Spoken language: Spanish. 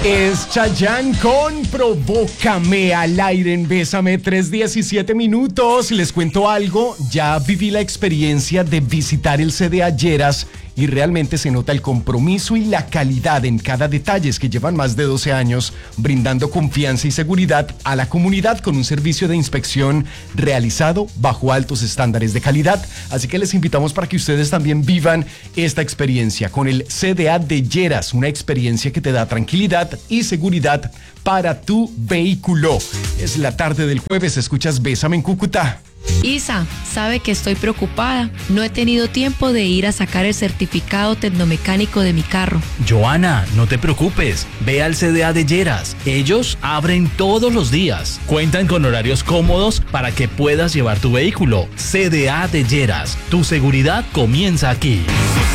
Es Chayanne con Provócame al aire en Bésame, 3:17. Les cuento algo, ya viví la experiencia de visitar el CDA Lleras y realmente se nota el compromiso y la calidad en cada detalle. Es que llevan más de 12 años brindando confianza y seguridad a la comunidad con un servicio de inspección realizado bajo altos estándares de calidad. Así que les invitamos para que ustedes también vivan esta experiencia con el CDA de Lleras, una experiencia que te da tranquilidad y seguridad para tu vehículo. Es la tarde del jueves, escuchas Bésame en Cúcuta. Isa, sabe que estoy preocupada. No he tenido tiempo de ir a sacar el certificado tecnomecánico de mi carro. Joana, no te preocupes. Ve al CDA de Lleras. Ellos abren todos los días. Cuentan con horarios cómodos para que puedas llevar tu vehículo. CDA de Lleras. Tu seguridad comienza aquí.